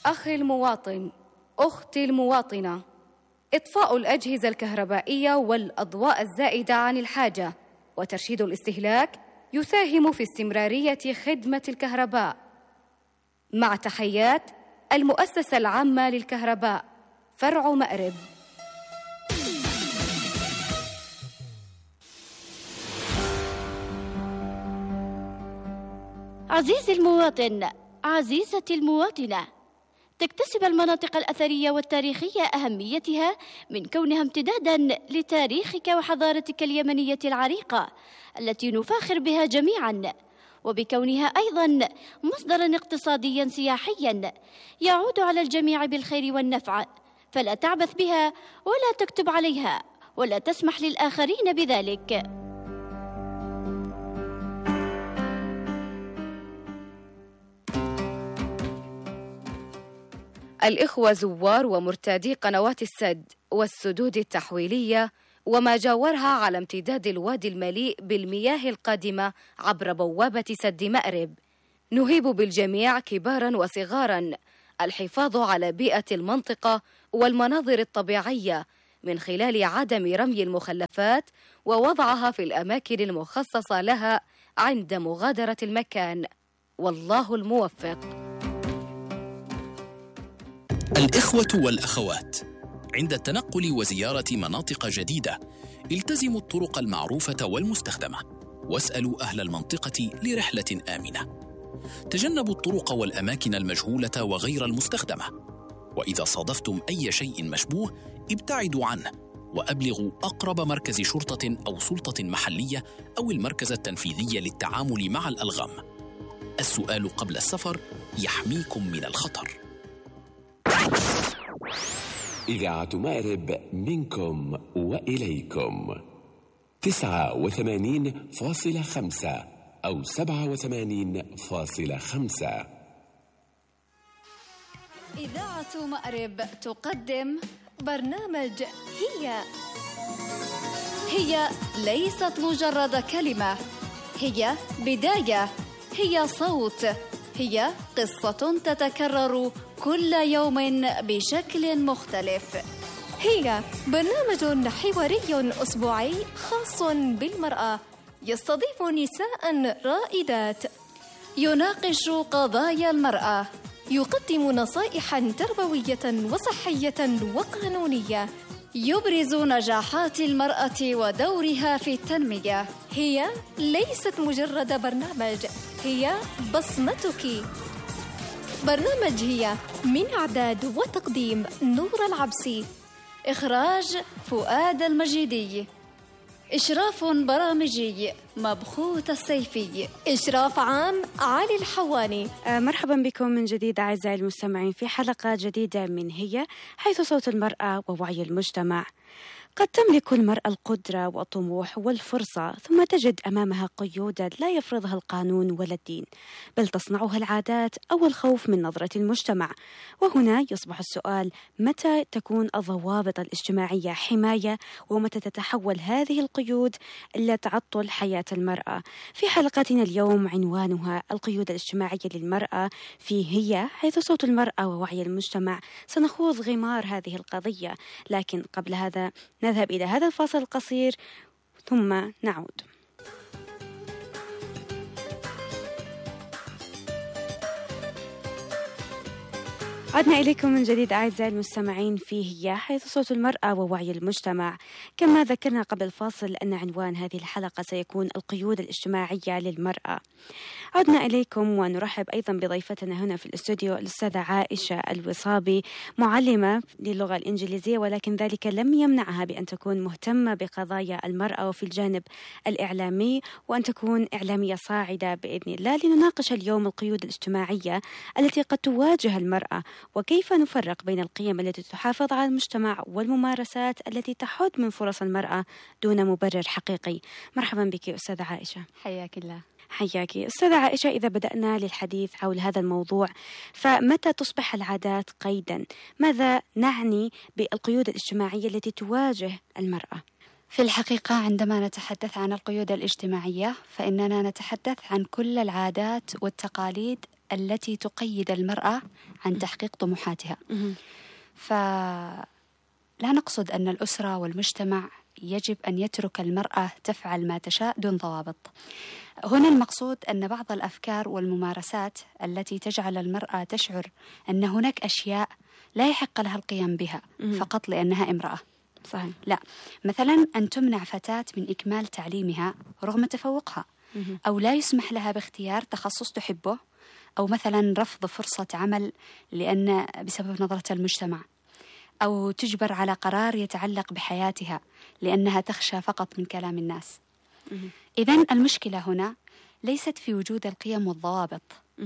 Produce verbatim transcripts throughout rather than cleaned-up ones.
أخي المواطن، أختي المواطنة، إطفاء الأجهزة الكهربائية والأضواء الزائدة عن الحاجة وترشيد الاستهلاك يساهم في استمرارية خدمة الكهرباء. مع تحيات المؤسسة العامة للكهرباء فرع مأرب. عزيزي المواطن، عزيزتي المواطنة، تكتسب المناطق الأثرية والتاريخية أهميتها من كونها امتداداً لتاريخك وحضارتك اليمنية العريقة التي نفاخر بها جميعاً، وبكونها أيضاً مصدراً اقتصادياً سياحياً يعود على الجميع بالخير والنفع، فلا تعبث بها ولا تكتب عليها ولا تسمح للآخرين بذلك. الإخوة زوار ومرتادي قنوات السد والسدود التحويلية وما جاورها على امتداد الوادي المليء بالمياه القادمة عبر بوابة سد مأرب، نهيب بالجميع كباراً وصغاراً الحفاظ على بيئة المنطقة والمناظر الطبيعية من خلال عدم رمي المخلفات ووضعها في الأماكن المخصصة لها عند مغادرة المكان، والله الموفق. الإخوة والأخوات، عند التنقل وزيارة مناطق جديدة التزموا الطرق المعروفة والمستخدمة، واسألوا أهل المنطقة لرحلة آمنة. تجنبوا الطرق والأماكن المجهولة وغير المستخدمة، وإذا صادفتم أي شيء مشبوه ابتعدوا عنه، وأبلغوا أقرب مركز شرطة أو سلطة محلية أو المركز التنفيذي للتعامل مع الألغام. السؤال قبل السفر يحميكم من الخطر. إذاعة مأرب منكم وإليكم تسعة وثمانين فاصلة خمسة أو سبعة وثمانين فاصلة خمسة. إذاعة مأرب تقدم برنامج هي. هي ليست مجرد كلمة، هي بداية، هي صوت، هي قصة تتكرر كل يوم بشكل مختلف. هي برنامج حواري أسبوعي خاص بالمرأة، يستضيف نساء رائدات، يناقش قضايا المرأة، يقدم نصائح تربوية وصحية وقانونية، يبرز نجاحات المرأة ودورها في التنمية. هي ليست مجرد برنامج، هي بصمتك. برنامج هي من إعداد وتقديم نور العبسي، إخراج فؤاد المجيدي، إشراف برامجي مبخوت السيفي، إشراف عام علي الحواني. آه مرحبا بكم من جديد أعزائي المستمعين في حلقة جديدة من هي، حيث صوت المرأة ووعي المجتمع. قد تملك المرأة القدرة والطموح والفرصة، ثم تجد أمامها قيودا لا يفرضها القانون ولا الدين، بل تصنعها العادات أو الخوف من نظرة المجتمع. وهنا يصبح السؤال: متى تكون الضوابط الاجتماعية حماية، ومتى تتحول هذه القيود إلى تعطل حياة المرأة؟ في حلقتنا اليوم عنوانها القيود الاجتماعية للمرأة في هي، حيث صوت المرأة ووعي المجتمع. سنخوض غمار هذه القضية، لكن قبل هذا نذهب إلى هذا الفاصل القصير ثم نعود. عدنا إليكم من جديد أعزائي المستمعين في هي، حيث صوت المرأة ووعي المجتمع. كما ذكرنا قبل الفاصل أن عنوان هذه الحلقة سيكون القيود الاجتماعية للمرأة. عدنا إليكم ونرحب أيضا بضيفتنا هنا في الاستوديو الأستاذة عائشة الوصابي، معلمة للغة الإنجليزية، ولكن ذلك لم يمنعها بأن تكون مهتمة بقضايا المرأة وفي الجانب الإعلامي، وأن تكون إعلامية صاعدة بإذن الله. لنناقش اليوم القيود الاجتماعية التي قد تواجه المرأة، وكيف نفرق بين القيم التي تحافظ على المجتمع والممارسات التي تحد من فرص المرأة دون مبرر حقيقي. مرحبا بك أستاذة عائشة. حياك الله. حياك أستاذة عائشة. إذا بدأنا للحديث حول هذا الموضوع، فمتى تصبح العادات قيدا؟ ماذا نعني بالقيود الاجتماعية التي تواجه المرأة؟ في الحقيقة عندما نتحدث عن القيود الاجتماعية فإننا نتحدث عن كل العادات والتقاليد التي تقيد المرأة عن تحقيق طموحاتها. فلا نقصد أن الأسرة والمجتمع يجب أن يترك المرأة تفعل ما تشاء دون ضوابط. هنا المقصود أن بعض الأفكار والممارسات التي تجعل المرأة تشعر أن هناك أشياء لا يحق لها القيام بها فقط لأنها امرأة. صحيح. لا، مثلا أن تمنع فتاة من إكمال تعليمها رغم تفوقها، أو لا يسمح لها باختيار تخصص تحبه، أو مثلا رفض فرصة عمل لأن بسبب نظرة المجتمع، أو تجبر على قرار يتعلق بحياتها لأنها تخشى فقط من كلام الناس. إذن المشكلة هنا ليست في وجود القيم والضوابط،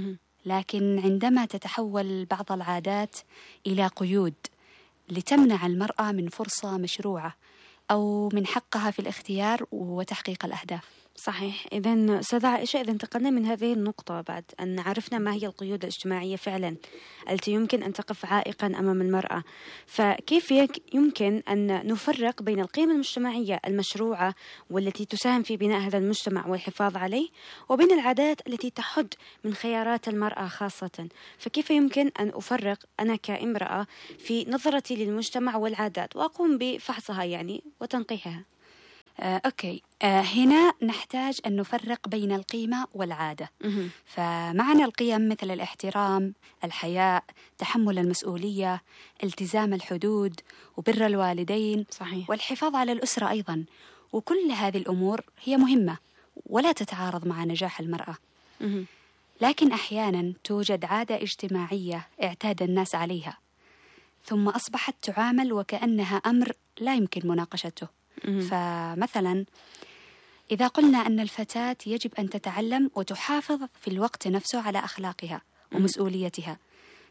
لكن عندما تتحول بعض العادات إلى قيود لتمنع المرأة من فرصة مشروعة أو من حقها في الاختيار وتحقيق الأهداف. صحيح. إذن أستاذة عائشة، إذا انتقلنا من هذه النقطة بعد أن عرفنا ما هي القيود الاجتماعية فعلا التي يمكن أن تقف عائقا أمام المرأة، فكيف يمكن أن نفرق بين القيم المجتمعية المشروعة والتي تساهم في بناء هذا المجتمع والحفاظ عليه، وبين العادات التي تحد من خيارات المرأة خاصة؟ فكيف يمكن أن أفرق أنا كامرأة في نظرتي للمجتمع والعادات وأقوم بفحصها يعني وتنقيحها؟ آه، أوكي. آه، هنا نحتاج أن نفرق بين القيمة والعادة. مه. فمعنى القيم مثل الاحترام، الحياء، تحمل المسؤولية، التزام الحدود، وبر الوالدين، صحيح. والحفاظ على الأسرة أيضا، وكل هذه الأمور هي مهمة ولا تتعارض مع نجاح المرأة. مه. لكن أحيانا توجد عادة اجتماعية اعتاد الناس عليها ثم أصبحت تعامل وكأنها أمر لا يمكن مناقشته. فمثلا إذا قلنا أن الفتاة يجب أن تتعلم وتحافظ في الوقت نفسه على أخلاقها ومسؤوليتها،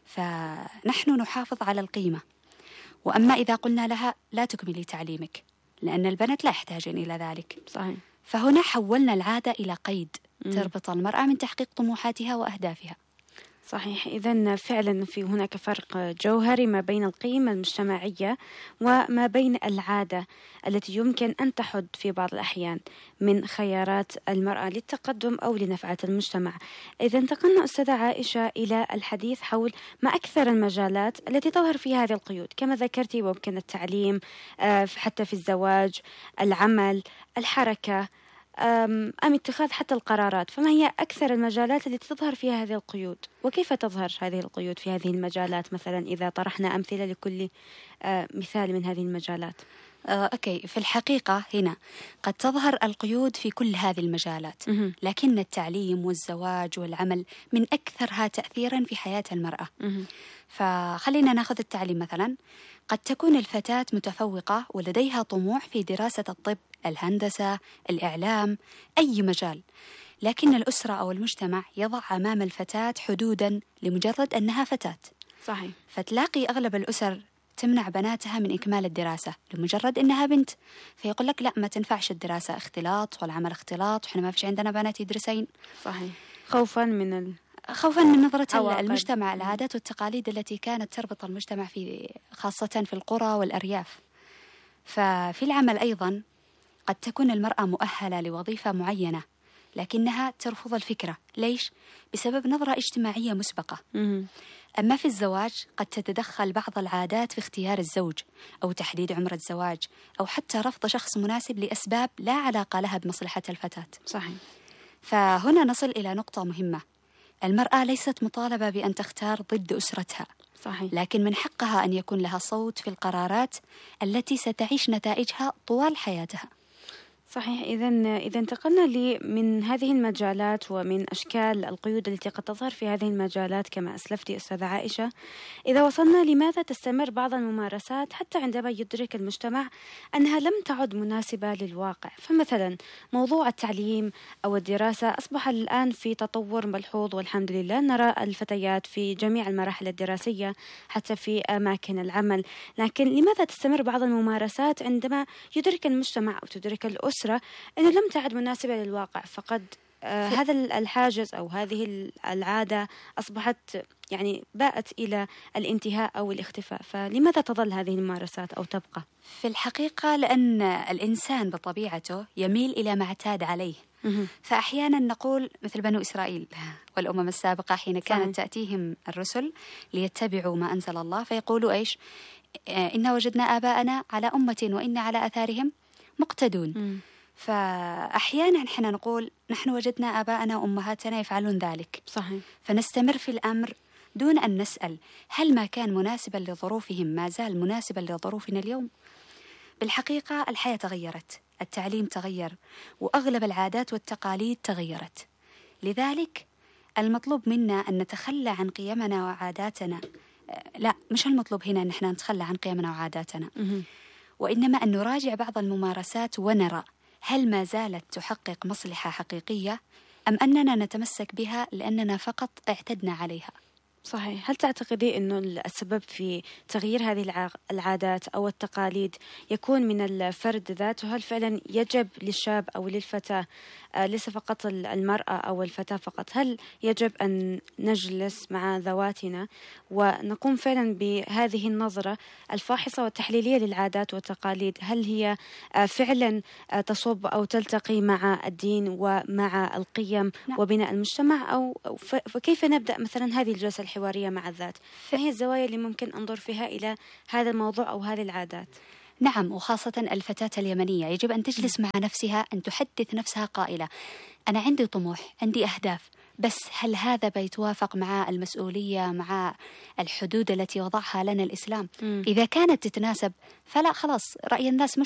فنحن نحافظ على القيمة. وأما إذا قلنا لها لا تكملي تعليمك لأن البنات لا يحتاجن إلى ذلك، صحيح. فهنا حولنا العادة إلى قيد تربط المرأة من تحقيق طموحاتها وأهدافها. صحيح. إذن فعلا في هناك فرق جوهري ما بين القيمة المجتمعية وما بين العادة التي يمكن أن تحد في بعض الأحيان من خيارات المرأة للتقدم أو لنفعة المجتمع. إذا انتقلنا أستاذة عائشة إلى الحديث حول ما أكثر المجالات التي تظهر فيها هذه القيود، كما ذكرتي ممكن التعليم، حتى في الزواج، العمل، الحركة، أم اتخاذ حتى القرارات. فما هي أكثر المجالات التي تظهر فيها هذه القيود، وكيف تظهر هذه القيود في هذه المجالات؟ مثلا إذا طرحنا أمثلة لكل آه مثال من هذه المجالات. آه، أوكي. في الحقيقة هنا قد تظهر القيود في كل هذه المجالات، مه. لكن التعليم والزواج والعمل من أكثرها تأثيرا في حياة المرأة. مه. فخلينا ناخذ التعليم مثلا. قد تكون الفتاة متفوقة ولديها طموح في دراسة الطب، الهندسة، الإعلام، أي مجال، لكن الأسرة أو المجتمع يضع أمام الفتاة حدوداً لمجرد أنها فتاة. صحيح. فتلاقي أغلب الأسر تمنع بناتها من إكمال الدراسة لمجرد أنها بنت، فيقول لك لا ما تنفعش الدراسة، اختلاط والعمل اختلاط، وإحنا ما فيش عندنا بنات يدرسين. صحيح. خوفاً من ال... خوفاً من نظرة عواقب. المجتمع، العادات والتقاليد التي كانت تربط المجتمع في خاصة في القرى والأرياف. ففي العمل أيضاً قد تكون المرأة مؤهلة لوظيفة معينة لكنها ترفض الفكرة. ليش؟ بسبب نظرة اجتماعية مسبقة. مه. أما في الزواج قد تتدخل بعض العادات في اختيار الزوج أو تحديد عمر الزواج أو حتى رفض شخص مناسب لأسباب لا علاقة لها بمصلحة الفتاة. صحيح. فهنا نصل إلى نقطة مهمة. المرأة ليست مطالبة بأن تختار ضد أسرتها، صحيح. لكن من حقها أن يكون لها صوت في القرارات التي ستعيش نتائجها طوال حياتها. صحيح. إذا إذا انتقلنا لي من هذه المجالات ومن أشكال القيود التي قد تظهر في هذه المجالات كما أسلفتي أستاذة عائشة، إذا وصلنا لماذا تستمر بعض الممارسات حتى عندما يدرك المجتمع أنها لم تعد مناسبة للواقع؟ فمثلا موضوع التعليم أو الدراسة أصبح الآن في تطور ملحوظ والحمد لله، نرى الفتيات في جميع المراحل الدراسية حتى في أماكن العمل، لكن لماذا تستمر بعض الممارسات عندما يدرك المجتمع أو تدرك الأسرة أنه لم تعد مناسبة للواقع؟ فقد آه هذا الحاجز أو هذه العادة أصبحت يعني باءت إلى الانتهاء أو الاختفاء. فلماذا تظل هذه الممارسات أو تبقى؟ في الحقيقة لأن الإنسان بطبيعته يميل إلى ما اعتاد عليه. فأحيانا نقول مثل بنو إسرائيل والأمم السابقة حين كانت تأتيهم الرسل ليتبعوا ما أنزل الله فيقولوا إيش؟ إنا وجدنا آباءنا على أمة وإنا على أثارهم مقتدون. م. فأحيانا إحنا نقول نحن وجدنا آباءنا وأمهاتنا يفعلون ذلك. صحيح. فنستمر في الأمر دون أن نسأل هل ما كان مناسبا لظروفهم ما زال مناسبا لظروفنا اليوم؟ بالحقيقة الحياة تغيرت، التعليم تغير، وأغلب العادات والتقاليد تغيرت. لذلك المطلوب منا أن نتخلى عن قيمنا وعاداتنا. لا، مش المطلوب هنا أن احنا نتخلى عن قيمنا وعاداتنا، وإنما أن نراجع بعض الممارسات ونرى هل ما زالت تحقق مصلحة حقيقية أم أننا نتمسك بها لأننا فقط اعتدنا عليها. صحيح. هل تعتقدي أنه السبب في تغيير هذه العادات أو التقاليد يكون من الفرد ذاته؟ هل فعلا يجب للشاب أو للفتاة، ليس فقط المرأة أو الفتاة فقط، هل يجب أن نجلس مع ذواتنا ونقوم فعلا بهذه النظرة الفاحصة والتحليلية للعادات والتقاليد؟ هل هي فعلا تصب أو تلتقي مع الدين ومع القيم نعم. وبناء المجتمع، أو فكيف نبدأ مثلا هذه الجلسة الحوارية مع الذات؟ ما هي الزوايا اللي ممكن أنظر فيها إلى هذا الموضوع أو هذه العادات؟ نعم، وخاصة الفتاة اليمنية يجب أن تجلس مع نفسها، أن تحدث نفسها قائلة أنا عندي طموح، عندي أهداف، بس هل هذا بيتوافق مع المسؤولية، مع الحدود التي وضعها لنا الإسلام؟ م. إذا كانت تتناسب فلا، خلاص رأي الناس مش